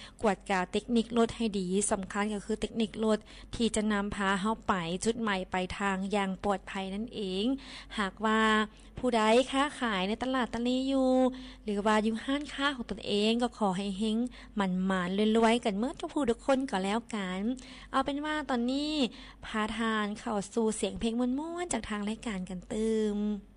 กวดกาเทคนิครถให้ดีสำคัญก็คือเทคนิครถที่จะนำพาเฮาไปจุดหมายปลายทางอย่างปลอดภัยนั่นเองหากว่าผู้ใดค้าขายในตลาดตะลีอยู่หรือว่าอยู่ห้านค้าของตนเองก็ขอให้เฮงหมันๆรวยๆกันเมื่อทุกผู้ทุกคนก็แล้วกันเอาเป็นว่าตอนนี้พาทานเข้าสู่เสียงเพลงม่วนๆจากทางรายการกันตืม